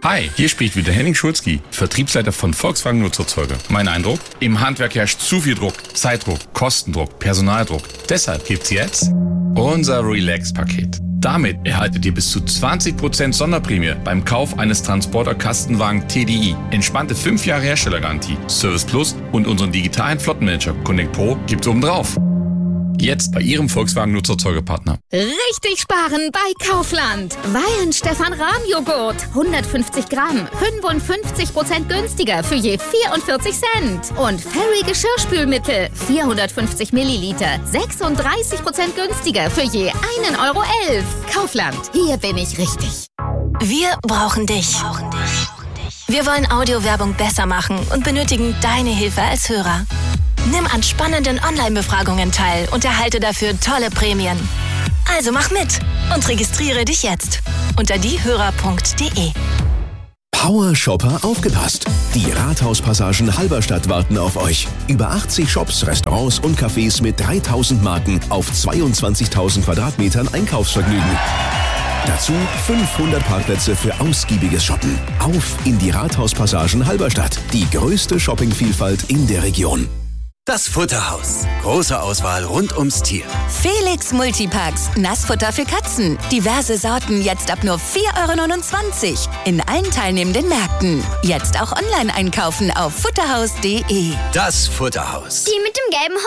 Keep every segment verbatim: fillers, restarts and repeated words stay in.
Hi, hier spricht wieder Henning Schulzki, Vertriebsleiter von Volkswagen Nutzerzeuger. Mein Eindruck? Im Handwerk herrscht zu viel Druck, Zeitdruck, Kostendruck, Personaldruck. Deshalb gibt's jetzt unser Relax-Paket. Damit erhaltet ihr bis zu zwanzig Prozent Sonderprämie beim Kauf eines Transporter-Kastenwagen T D I. Entspannte fünf Jahre Herstellergarantie, Service Plus und unseren digitalen Flottenmanager Connect Pro gibt's obendrauf. Jetzt bei Ihrem Volkswagen Nutzerzeugerpartner. Richtig sparen bei Kaufland. Weyen Stefan Rahm Joghurt. hundertfünfzig Gramm. fünfundfünfzig Prozent günstiger für je vierundvierzig Cent. Und Fairy Geschirrspülmittel. vierhundertfünfzig Milliliter. sechsunddreißig Prozent günstiger für je einen Euro elf. Kaufland. Hier bin ich richtig. Wir brauchen dich. Wir wollen Audiowerbung besser machen und benötigen deine Hilfe als Hörer. Nimm an spannenden Online-Befragungen teil und erhalte dafür tolle Prämien. Also mach mit und registriere dich jetzt unter diehörer punkt de. Power Shopper aufgepasst! Die Rathauspassagen Halberstadt warten auf euch. Über achtzig Shops, Restaurants und Cafés mit dreitausend Marken auf zweiundzwanzigtausend Quadratmetern Einkaufsvergnügen. Dazu fünfhundert Parkplätze für ausgiebiges Shoppen. Auf in die Rathauspassagen Halberstadt. Die größte Shoppingvielfalt in der Region. Das Futterhaus. Große Auswahl rund ums Tier. Felix Multipacks. Nassfutter für Katzen. Diverse Sorten jetzt ab nur vier Euro neunundzwanzig. In allen teilnehmenden Märkten. Jetzt auch online einkaufen auf futterhaus punkt de. Das Futterhaus. Die mit dem gelben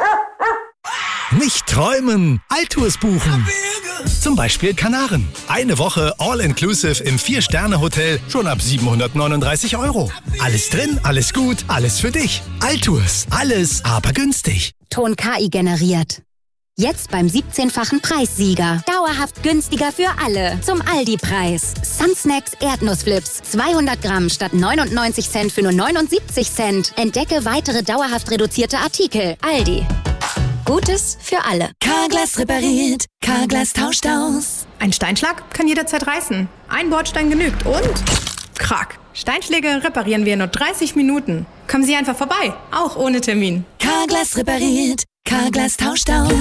Hund. Nicht träumen, Altours buchen. Zum Beispiel Kanaren. Eine Woche All-Inclusive im Vier-Sterne-Hotel schon ab siebenhundertneununddreißig Euro. Alles drin, alles gut, alles für dich. Altours, alles aber günstig. Ton K I generiert. Jetzt beim siebzehnfachen Preissieger. Dauerhaft günstiger für alle. Zum Aldi-Preis. Sunsnacks Erdnussflips. zweihundert Gramm statt neunundneunzig Cent für nur neunundsiebzig Cent. Entdecke weitere dauerhaft reduzierte Artikel. Aldi. Gutes für alle. Carglass repariert, Carglass tauscht aus. Ein Steinschlag kann jederzeit reißen. Ein Bordstein genügt und krack. Steinschläge reparieren wir in nur dreißig Minuten. Kommen Sie einfach vorbei, auch ohne Termin. Carglass repariert, Carglass tauscht aus.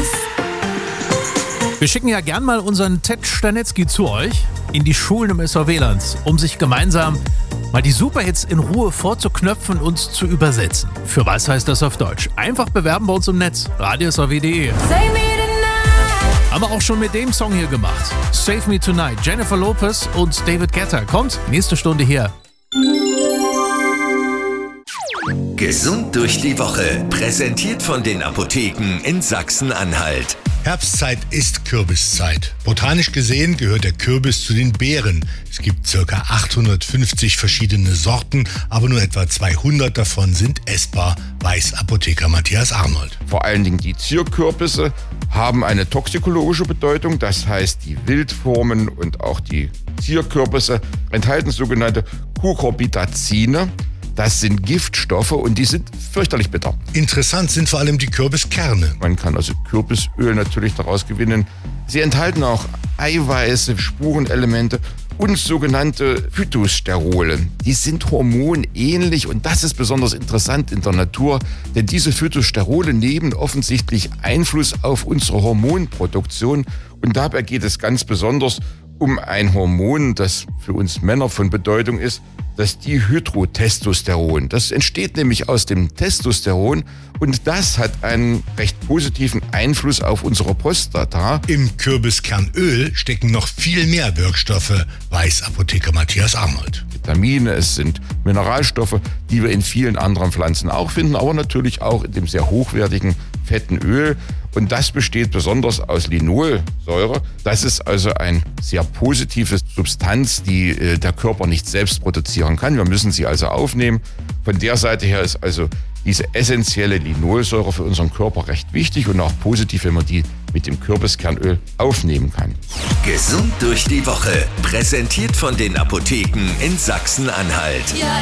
Wir schicken ja gern mal unseren Ted Stanetzky zu euch in die Schulen im S V W-Land, um sich gemeinsam mal die Superhits in Ruhe vorzuknöpfen und uns zu übersetzen. Für was heißt das auf Deutsch? Einfach bewerben bei uns im Netz. radio s v w punkt de. Haben wir auch schon mit dem Song hier gemacht. Save Me Tonight. Jennifer Lopez und David Guetta. Kommt nächste Stunde hier. Gesund durch die Woche. Präsentiert von den Apotheken in Sachsen-Anhalt. Herbstzeit ist Kürbiszeit. Botanisch gesehen gehört der Kürbis zu den Beeren. Es gibt ca. achthundertfünfzig verschiedene Sorten, aber nur etwa zweihundert davon sind essbar, weiß Apotheker Matthias Arnold. Vor allen Dingen die Zierkürbisse haben eine toxikologische Bedeutung. Das heißt, die Wildformen und auch die Zierkürbisse enthalten sogenannte Cucurbitazine. Das sind Giftstoffe und die sind fürchterlich bitter. Interessant sind vor allem die Kürbiskerne. Man kann also Kürbisöl natürlich daraus gewinnen. Sie enthalten auch Eiweiße, Spurenelemente und sogenannte Phytosterole. Die sind hormonähnlich und das ist besonders interessant in der Natur, denn diese Phytosterole nehmen offensichtlich Einfluss auf unsere Hormonproduktion und dabei geht es ganz besonders um ein Hormon, das für uns Männer von Bedeutung ist, das Dihydrotestosteron. Das entsteht nämlich aus dem Testosteron und das hat einen recht positiven Einfluss auf unsere Prostata. Im Kürbiskernöl stecken noch viel mehr Wirkstoffe, weiß Apotheker Matthias Arnold. Vitamine, es sind Mineralstoffe, die wir in vielen anderen Pflanzen auch finden, aber natürlich auch in dem sehr hochwertigen fetten Öl. Und das besteht besonders aus Linolsäure. Das ist also eine sehr positive Substanz, die äh, der Körper nicht selbst produzieren kann. Wir müssen sie also aufnehmen. Von der Seite her ist also diese essentielle Linolsäure für unseren Körper recht wichtig und auch positiv, wenn man die mit dem Kürbiskernöl aufnehmen kann. Gesund durch die Woche. Präsentiert von den Apotheken in Sachsen-Anhalt.